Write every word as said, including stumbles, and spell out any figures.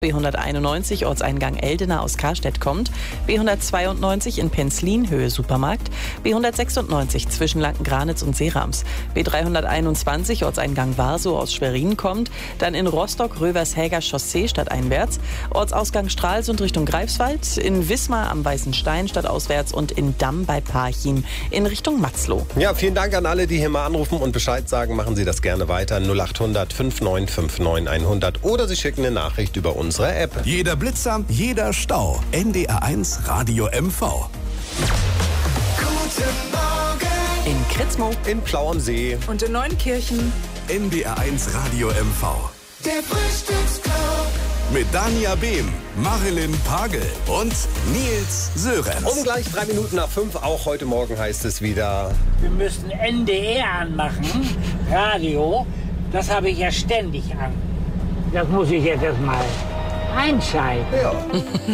B hunderteinundneunzig Ortseingang Eldena aus Karstedt kommt, B hundertzweiundneunzig in Penzlin Höhe Supermarkt, B hundertsechsundneunzig zwischen Lanken-Granitz und Seerams, B dreihunderteinundzwanzig Ortseingang Warsow aus Schwerin kommt, dann in Rostock Rövershäger Chaussee stadteinwärts, Ortsausgang Stralsund Richtung Greifswald, in Wismar am Weißen Stein stadtauswärts und in Damm bei Parchim in Richtung Matzloh. Ja, vielen Dank an alle, die hier mal anrufen und Bescheid sagen. Machen Sie das gerne weiter. null acht hundert fünfundneunzig neunundfünfzig hundert oder Sie schicken eine Nachricht über unsere App. Jeder Blitzer, jeder Stau. N D R eins Radio M V. Guten Morgen. In Kritzmo, In Plauensee. Und in Neunkirchen. N D R eins Radio M V. Der Frühstücksclub. Mit Dania Behm, Marilyn Pagel und Nils Sörenz. Um gleich drei Minuten nach fünf, auch heute Morgen heißt es wieder. Wir müssen N D R anmachen, Radio. Das habe ich ja ständig an. Das muss ich jetzt erstmal einschalten. Ja.